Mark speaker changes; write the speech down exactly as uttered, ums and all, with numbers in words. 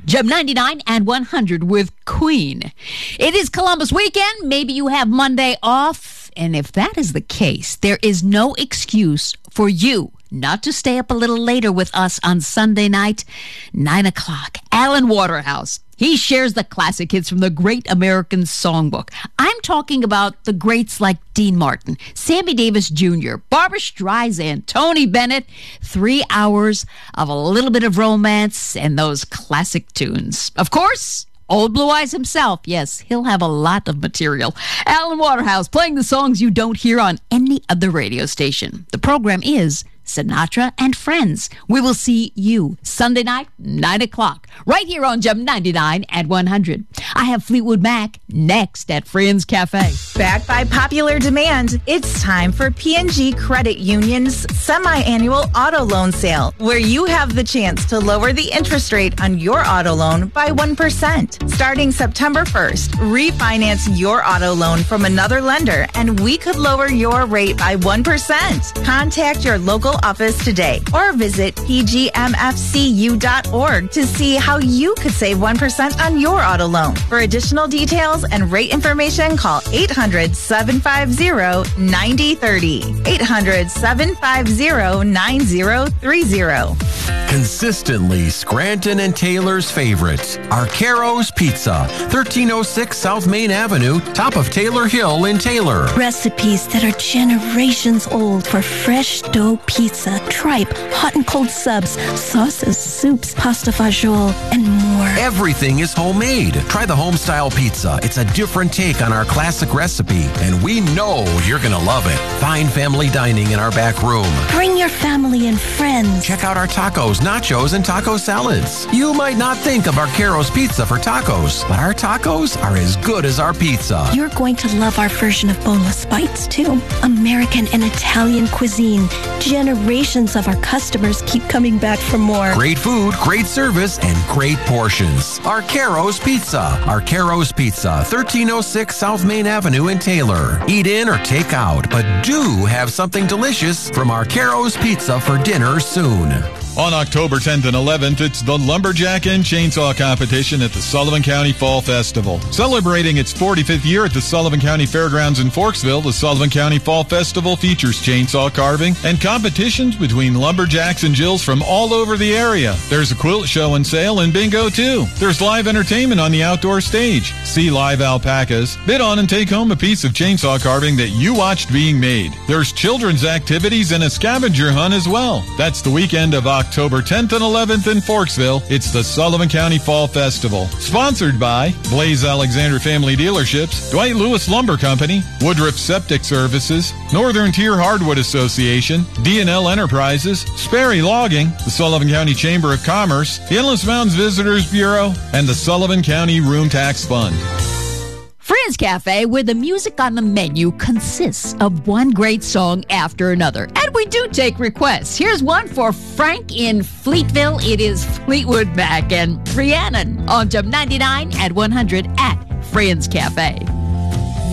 Speaker 1: Gem ninety-nine and one hundred with Queen. It is Columbus weekend. Maybe you have Monday off. And if that is the case, there is no excuse for you not to stay up a little later with us on Sunday night, nine o'clock. Alan Waterhouse. He shares the classic hits from the Great American Songbook. I'm talking about the greats like Dean Martin, Sammy Davis Junior, Barbra Streisand, Tony Bennett. Three hours of a little bit of romance and those classic tunes. Of course, Old Blue Eyes himself. Yes, he'll have a lot of material. Alan Waterhouse playing the songs you don't hear on any other radio station. The program is Sinatra and Friends. We will see you Sunday night, nine o'clock, right here on Gem ninety-nine and one hundred. I have Fleetwood Mac next at Friends Cafe.
Speaker 2: Backed by popular demand, it's time for P and G Credit Union's semi-annual auto loan sale, where you have the chance to lower the interest rate on your auto loan by one percent. Starting September first, refinance your auto loan from another lender, and we could lower your rate by one percent. Contact your local office today or visit p g m f c u dot org to see how you could save one percent on your auto loan. For additional details and rate information, call eight hundred, seven five zero, nine zero three zero. eight hundred, seven five zero, nine zero three zero.
Speaker 3: Consistently Scranton and Taylor's favorites. Arcaro's Pizza, thirteen oh six South Main Avenue, top of Taylor Hill in Taylor.
Speaker 4: Recipes that are generations old for fresh dough pizza, tripe, hot and cold subs, sauces, soups, pasta fagioli, and more.
Speaker 3: Everything is homemade. Try the home-style pizza. It's a different take on our classic recipe, and we know you're going to love it. Find family dining in our back room.
Speaker 4: Bring your family and friends.
Speaker 3: Check out our tacos, nachos, and taco salads. You might not think of Arcaro's Pizza for tacos, but our tacos are as good as our pizza.
Speaker 4: You're going to love our version of boneless bites, too. American and Italian cuisine. Generations of our customers keep coming back for more.
Speaker 3: Great food, great service, and great portions. Arcaro's Pizza. Arcaro's Pizza, thirteen oh six South Main Avenue in Taylor. Eat in or take out, but do have something delicious from Arcaro's Pizza for dinner soon.
Speaker 5: On October tenth and eleventh, it's the Lumberjack and Chainsaw Competition at the Sullivan County Fall Festival. Celebrating its forty-fifth year at the Sullivan County Fairgrounds in Forksville, the Sullivan County Fall Festival features chainsaw carving and competitions between lumberjacks and Jills from all over the area. There's a quilt show and sale and bingo, too. There's live entertainment on the outdoor stage. See live alpacas, bid on and take home a piece of chainsaw carving that you watched being made. There's children's activities and a scavenger hunt as well. That's the weekend of October October tenth and eleventh in Forksville. It's the Sullivan County Fall Festival. Sponsored by Blaze Alexander Family Dealerships, Dwight Lewis Lumber Company, Woodruff Septic Services, Northern Tier Hardwood Association, D and L Enterprises, Sperry Logging, the Sullivan County Chamber of Commerce, the Endless Mountains Visitors Bureau, and the Sullivan County Room Tax Fund.
Speaker 1: Friends Cafe, where the music on the menu consists of one great song after another. And we do take requests. Here's one for Frank in Fleetville. It is Fleetwood Mac and Rhiannon on Gem ninety-nine and one hundred at Friends Cafe.